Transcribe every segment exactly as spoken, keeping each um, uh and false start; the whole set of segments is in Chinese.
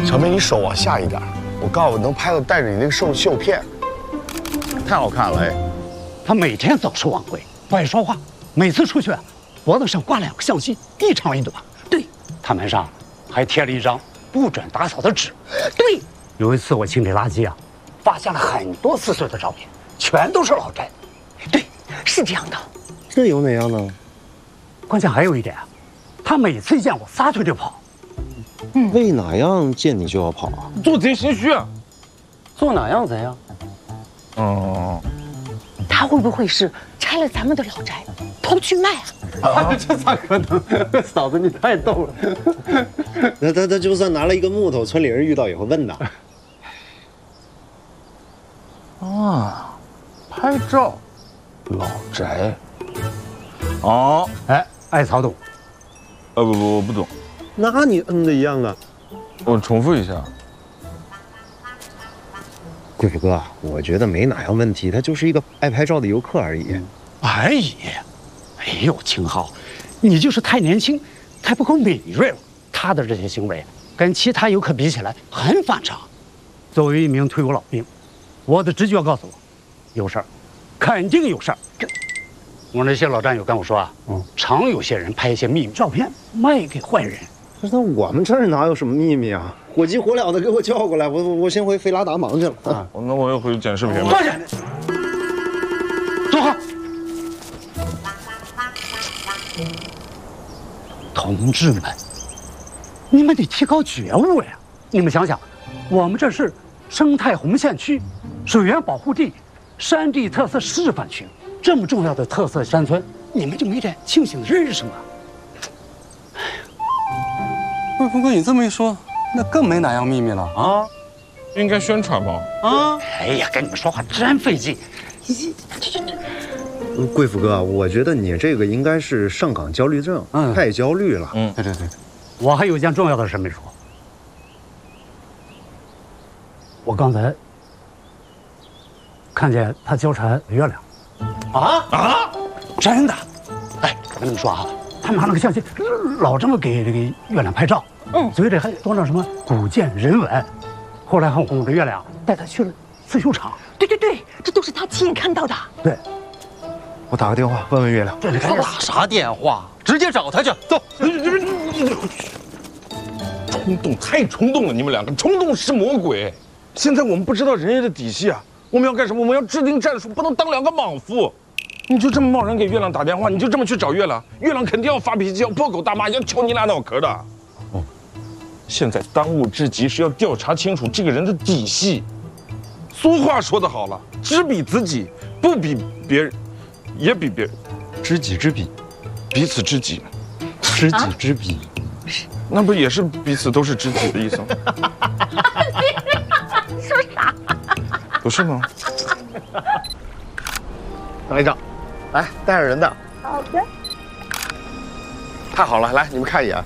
小梅，你手往下一点，我告诉你，能拍到带着你那个绣绣片，太好看了哎！ 他每天早出晚归，不爱说话，每次出去啊，脖子上挂两个相机，一长一短。对，他门上还贴了一张不准打扫的纸。对，有一次我清理垃圾啊，发现了很多撕碎的照片，全都是老宅。对，是这样的。 这有哪样呢？ 关键还有一点，他每次一见我撒腿就跑。 嗯，为哪样见你就要跑啊？ 做贼心虚啊！ 做哪样贼啊？ 哦， 他会不会是拆了咱们的老宅，偷去卖啊？ 啊，这咋可能？嫂子你太逗了。那他他就算拿了一个木头，村里人遇到也会问的。 啊，拍照，老宅。哦， 哎，艾曹懂。 呃不不，我不懂。 那你嗯的一样啊。 我重复一下。 贵府哥，我觉得没哪样问题，他就是一个爱拍照的游客而已。 而已。哎呦，秦昊，你就是太年轻，太不够敏锐了。他的这些行为跟其他游客比起来很反常。作为一名退伍老兵，我的直觉告诉我，有事儿，肯定有事儿。我那些老战友跟我说啊，嗯，常有些人拍一些秘密照片卖给坏人。 那我们这儿哪有什么秘密啊？火急火燎的给我叫过来，我我我先回费拉达忙去了啊。 那我也回去剪视频吧。 坐下，坐好。同志们，你们得提高觉悟呀！你们想想，我们这是生态红线区、水源保护地、山地特色示范区，这么重要的特色山村，你们就没点清醒的认识吗？ 贵福哥，你这么一说，那更没哪样秘密了啊！ 应该宣传吧？ 啊！ 哎呀，跟你们说话真费劲。 贵府哥，我觉得你这个应该是上岗焦虑症，嗯，太焦虑了。 嗯，对对对。 我还有一件重要的事没说，我刚才看见他交缠月亮。 啊啊！ 真的！哎，我跟你们说啊，他拿那个相机老这么给这个月亮拍照，嗯，嘴里还装着什么古建人文。后来还哄着月亮带他去了刺绣厂。 对对对，这都是他亲眼看到的。 对， 我打个电话问问月亮。 这里开始打啥电话？直接找他去，走。 冲动，太冲动了！你们两个，冲动是魔鬼。现在我们不知道人家的底细啊，我们要干什么？我们要制定战术，不能当两个莽夫。你就这么贸然给月亮打电话，你就这么去找月亮，月亮肯定要发脾气，要破口大骂，要敲你俩脑壳的。哦，现在当务之急是要调查清楚这个人的底细。俗话说得好了，知彼知己，不比别人，也比别人。 知己知彼， 彼此知己， 知己知彼， 那不也是彼此都是知己的意思吗？ 说啥？ 不是吗？ 张一张，来带着人的。 好的。 太好了，来你们看一眼。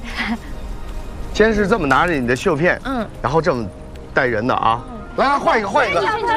先是这么拿着你的绣片，嗯，然后这么带人的啊。来来，换一个，换一个。